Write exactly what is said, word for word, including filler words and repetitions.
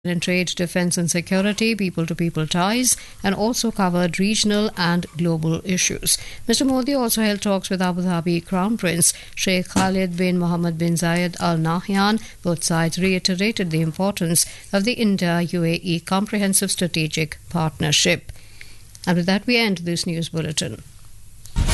in trade, defense and security, people-to-people ties, and also covered regional and global issues. Mister Modi also held talks with Abu Dhabi Crown Prince Sheikh Khalid bin Mohammed bin Zayed Al Nahyan. Both sides reiterated the importance of the India-U A E Comprehensive Strategic Partnership. And with that, we end this news bulletin.